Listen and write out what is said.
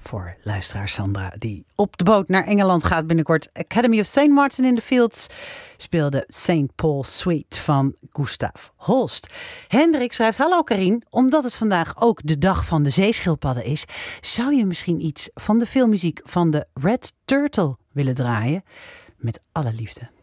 voor luisteraar Sandra, die op de boot naar Engeland gaat binnenkort. Academy of St. Martin in the Fields speelde St. Paul's Suite van Gustav Holst. Hendrik schrijft: hallo Karien, omdat het vandaag ook de dag van de zeeschildpadden is, zou je misschien iets van de filmmuziek van de Red Turtle willen draaien? Met alle liefde.